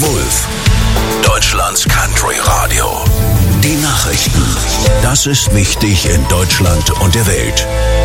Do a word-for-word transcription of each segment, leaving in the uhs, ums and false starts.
Wulff, Deutschlands Country Radio. Die Nachrichten. Das ist wichtig in Deutschland und der Welt.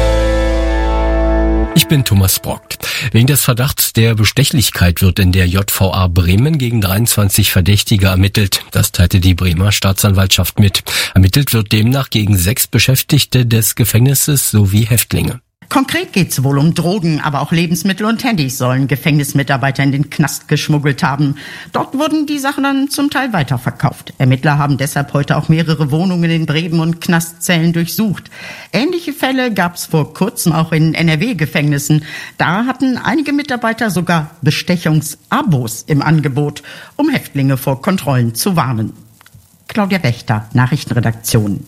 Ich bin Thomas Brockt. Wegen des Verdachts der Bestechlichkeit wird in der J V A Bremen gegen dreiundzwanzig Verdächtige ermittelt. Das teilte die Bremer Staatsanwaltschaft mit. Ermittelt wird demnach gegen sechs Beschäftigte des Gefängnisses sowie Häftlinge. Konkret geht's wohl um Drogen, aber auch Lebensmittel und Handys sollen Gefängnismitarbeiter in den Knast geschmuggelt haben. Dort wurden die Sachen dann zum Teil weiterverkauft. Ermittler haben deshalb heute auch mehrere Wohnungen in Bremen und Knastzellen durchsucht. Ähnliche Fälle gab's vor kurzem auch in N R W-Gefängnissen. Da hatten einige Mitarbeiter sogar Bestechungsabos im Angebot, um Häftlinge vor Kontrollen zu warnen. Claudia Wächter, Nachrichtenredaktion.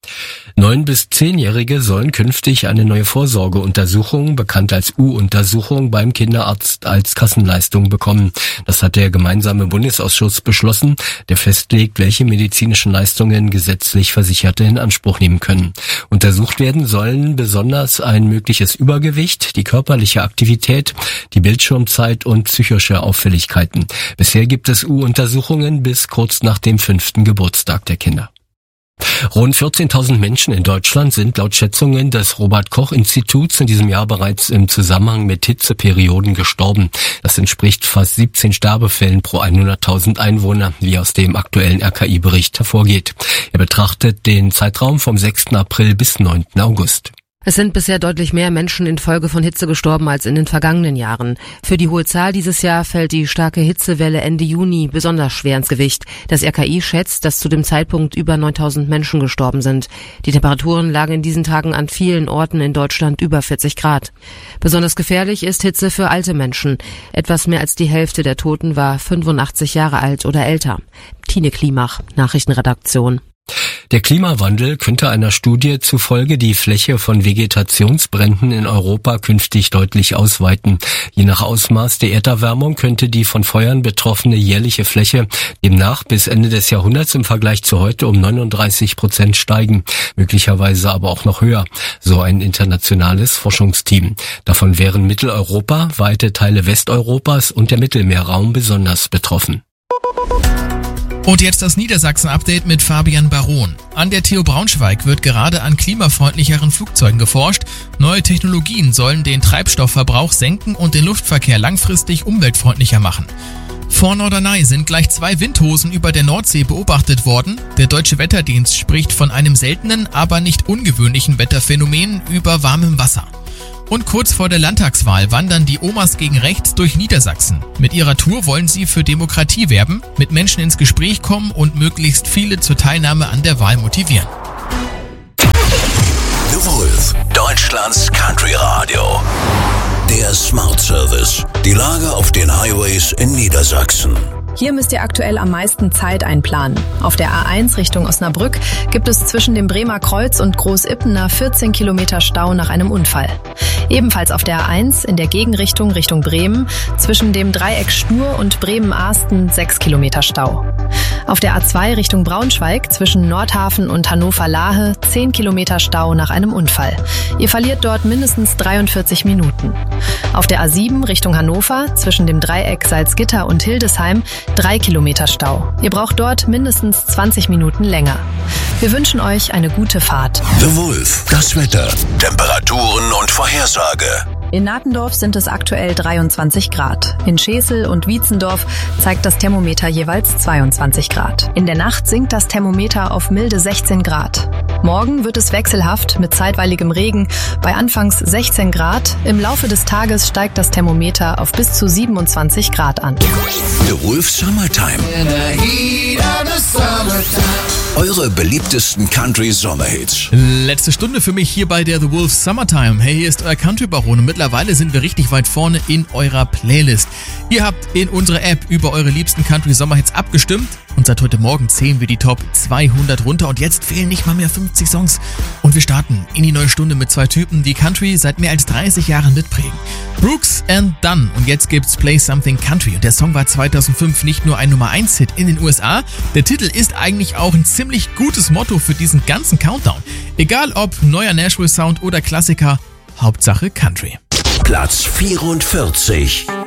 Neun- bis zehnjährige sollen künftig eine neue Vorsorgeuntersuchung, bekannt als U-Untersuchung, beim Kinderarzt als Kassenleistung bekommen. Das hat der gemeinsame Bundesausschuss beschlossen, der festlegt, welche medizinischen Leistungen gesetzlich Versicherte in Anspruch nehmen können. Untersucht werden sollen besonders ein mögliches Übergewicht, die körperliche Aktivität, die Bildschirmzeit und psychische Auffälligkeiten. Bisher gibt es U-Untersuchungen bis kurz nach dem fünften Geburtstag der Kinder. Rund vierzehntausend Menschen in Deutschland sind laut Schätzungen des Robert-Koch-Instituts in diesem Jahr bereits im Zusammenhang mit Hitzeperioden gestorben. Das entspricht fast siebzehn Sterbefällen pro hunderttausend Einwohner, wie aus dem aktuellen R K I-Bericht hervorgeht. Er betrachtet den Zeitraum vom sechsten April bis neunten August. Es sind bisher deutlich mehr Menschen infolge von Hitze gestorben als in den vergangenen Jahren. Für die hohe Zahl dieses Jahr fällt die starke Hitzewelle Ende Juni besonders schwer ins Gewicht. Das R K I schätzt, dass zu dem Zeitpunkt über neuntausend Menschen gestorben sind. Die Temperaturen lagen in diesen Tagen an vielen Orten in Deutschland über vierzig Grad. Besonders gefährlich ist Hitze für alte Menschen. Etwas mehr als die Hälfte der Toten war fünfundachtzig Jahre alt oder älter. Tine Klimach, Nachrichtenredaktion. Der Klimawandel könnte einer Studie zufolge die Fläche von Vegetationsbränden in Europa künftig deutlich ausweiten. Je nach Ausmaß der Erderwärmung könnte die von Feuern betroffene jährliche Fläche demnach bis Ende des Jahrhunderts im Vergleich zu heute um neununddreißig Prozent steigen, möglicherweise aber auch noch höher, so ein internationales Forschungsteam. Davon wären Mitteleuropa, weite Teile Westeuropas und der Mittelmeerraum besonders betroffen. Und jetzt das Niedersachsen-Update mit Fabian Baron. An der T U Braunschweig wird gerade an klimafreundlicheren Flugzeugen geforscht. Neue Technologien sollen den Treibstoffverbrauch senken und den Luftverkehr langfristig umweltfreundlicher machen. Vor Norderney sind gleich zwei Windhosen über der Nordsee beobachtet worden. Der Deutsche Wetterdienst spricht von einem seltenen, aber nicht ungewöhnlichen Wetterphänomen über warmem Wasser. Und kurz vor der Landtagswahl wandern die Omas gegen rechts durch Niedersachsen. Mit ihrer Tour wollen sie für Demokratie werben, mit Menschen ins Gespräch kommen und möglichst viele zur Teilnahme an der Wahl motivieren. The Wulff, Deutschlands Country Radio. Der Smart Service. Die Lage auf den Highways in Niedersachsen. Hier müsst ihr aktuell am meisten Zeit einplanen. Auf der A eins Richtung Osnabrück gibt es zwischen dem Bremer Kreuz und Großippener vierzehn Kilometer Stau nach einem Unfall. Ebenfalls auf der A eins in der Gegenrichtung Richtung Bremen zwischen dem Dreieck Stur und Bremen-Ahsten sechs Kilometer Stau. Auf der A zwei Richtung Braunschweig zwischen Nordhafen und Hannover-Lahe zehn Kilometer Stau nach einem Unfall. Ihr verliert dort mindestens dreiundvierzig Minuten. Auf der A sieben Richtung Hannover zwischen dem Dreieck Salzgitter und Hildesheim drei Kilometer Stau. Ihr braucht dort mindestens zwanzig Minuten länger. Wir wünschen euch eine gute Fahrt. The Wulff, das Wetter, Temperaturen und Vorhersage. In Nattendorf sind es aktuell dreiundzwanzig Grad. In Schesel und Wietzendorf zeigt das Thermometer jeweils zweiundzwanzig Grad. In der Nacht sinkt das Thermometer auf milde sechzehn Grad. Morgen wird es wechselhaft mit zeitweiligem Regen bei anfangs sechzehn Grad. Im Laufe des Tages steigt das Thermometer auf bis zu siebenundzwanzig Grad an. The Wulff Summertime. Eure beliebtesten Country-Sommerhits. Letzte Stunde für mich hier bei der The Wulff Summertime. Hey, hier ist euer Country-Baron und mittlerweile sind wir richtig weit vorne in eurer Playlist. Ihr habt in unserer App über eure liebsten Country-Sommerhits abgestimmt und seit heute Morgen zählen wir die Top zweihundert runter und jetzt fehlen nicht mal mehr fünfzig Songs. Und wir starten in die neue Stunde mit zwei Typen, die Country seit mehr als dreißig Jahren mitprägen. Brooks and Dunn und jetzt gibt's Play Something Country und der Song war zweitausendfünf nicht nur ein Nummer eins Hit in den U S A, der Titel ist eigentlich auch ein ziemlich gutes Motto für diesen ganzen Countdown. Egal ob neuer Nashville Sound oder Klassiker, Hauptsache Country. Platz vierundvierzig.